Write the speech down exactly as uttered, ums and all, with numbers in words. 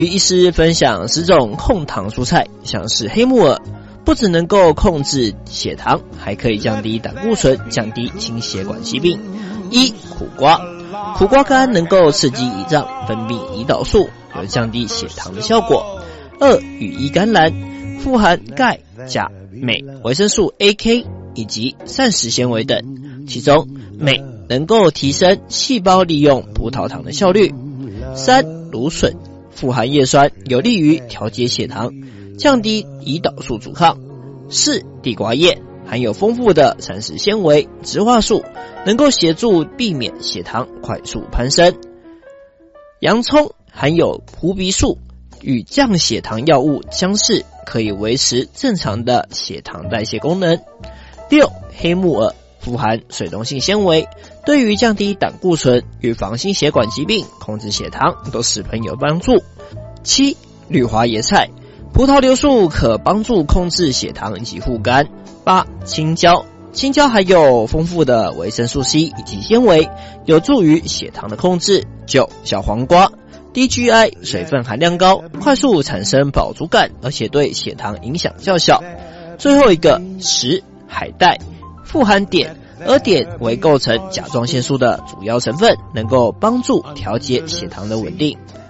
与医师分享十种控糖蔬菜，像是黑木耳，不只能够控制血糖，还可以降低胆固醇，降低心血管疾病。一、苦瓜，苦瓜干能够刺激胰脏分泌胰岛素，有降低血糖的效果。二、羽衣甘蓝，富含钙、钾、镁、维生素 A、K 以及膳食纤维等，其中镁能够提升细胞利用葡萄糖的效率。三、芦笋，富含叶酸，有利于调节血糖，降低胰岛素阻抗。四、地瓜叶，含有丰富的膳食纤维、植化素，能够协助避免血糖快速攀升。洋葱含有葡皮素，与降血糖药物相似，可以维持正常的血糖代谢功能。六、黑木耳，富含水溶性纤维，对于降低胆固醇、预防心血管疾病、控制血糖都十分有帮助。七、绿花椰菜，葡萄硫素可帮助控制血糖以及护肝。八、青椒，青椒含有丰富的维生素 C 以及纤维，有助于血糖的控制。九、小黄瓜，低 G I， 水分含量高，快速产生饱足感，而且对血糖影响较小。最后一个，十、海带，富含碘，而碘为构成甲状腺素的主要成分，能够帮助调节血糖的稳定。